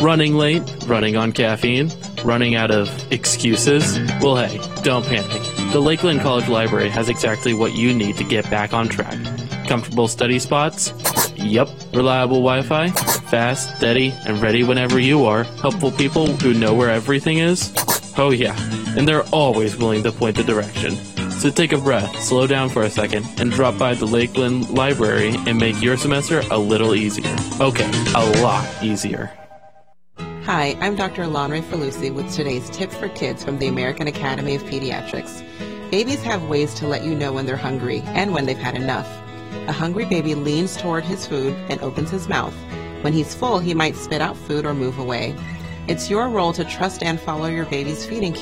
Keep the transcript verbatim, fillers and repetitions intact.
Running late, running on caffeine, running out of excuses? Well, hey, don't panic. The Lakeland College Library has exactly what you need to get back on track. Comfortable study spots? Yup. Reliable Wi-Fi? Fast, steady, and ready whenever you are. Helpful people who know where everything is? Oh yeah, and they're always willing to point the direction. So take a breath, slow down for a second, and drop by the Lakeland Library and make your semester a little easier. Okay, a lot easier. Hi, I'm Doctor Lonray Falusi with today's Tips for Kids from the American Academy of Pediatrics. Babies have ways to let you know when they're hungry and when they've had enough. A hungry baby leans toward his food and opens his mouth. When he's full, he might spit out food or move away. It's your role to trust and follow your baby's feeding